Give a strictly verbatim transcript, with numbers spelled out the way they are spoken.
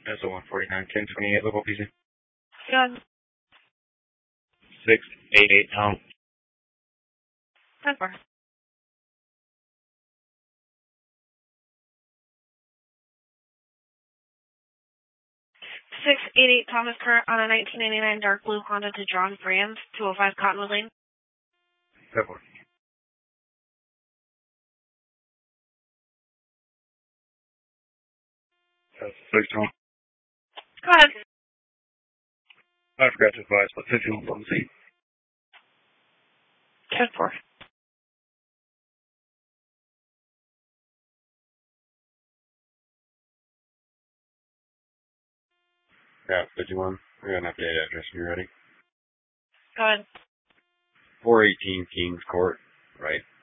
That's a one forty-nine, ten twenty-eight, local P Z. Good. six eighty-eight, Tom. ten four. six eighty-eight Thomas Kurt on a nineteen eighty-nine dark blue Honda Tadron Brand, two oh five Cottonwood Lane. ten four. That's six, Tom. Go ahead. I forgot to advise, but fifty-one from Z. ten four. Yeah, fifty-one. We got an updated address. You ready? Go ahead. four eighteen Kings Court, right?